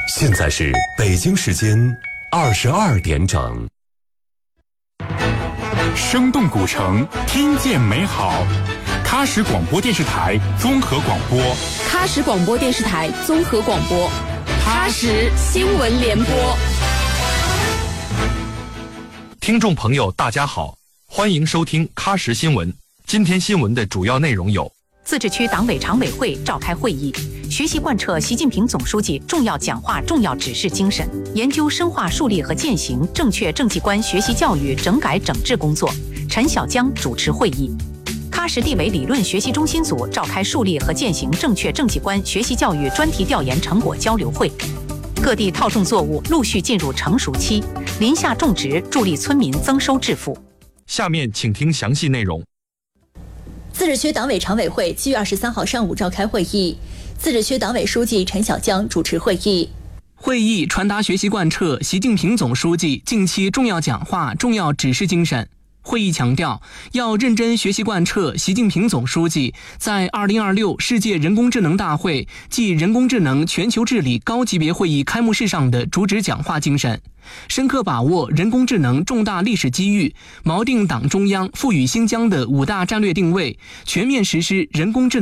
现在是北京时间22点整。 生动古城，听见美好。喀什广播电视台综合广播， 喀什广播电视台综合广播，喀什新闻联播。 听众朋友，大家好，欢迎收听喀什新闻。今天新闻的主要内容有： 自治区党委常委会召开会议，学习贯彻习近平总书记重要讲话、重要指示精神，研究深化树立和践行正确政绩观学习教育整改整治工作。陈小江主持会议。喀什地委理论学习中心组召开树立和践行正确政绩观学习教育专题调研成果交流会。各地套种作物陆续进入成熟期，林下种植助力村民增收致富。 下面请听详细内容。 自治区党委常委会7月23号上午召开会议，自治区党委书记陈小江主持会议。 会议传达学习贯彻习近平总书记近期重要讲话、重要指示精神。会议强调，要认真学习贯彻习近平总书记在2026世界人工智能大会暨人工智能全球治理高级别会议开幕式上的主旨讲话精神，深刻把握人工智能重大历史机遇，锚定党中央赋予新疆的5大战略定位，全面实施人工智能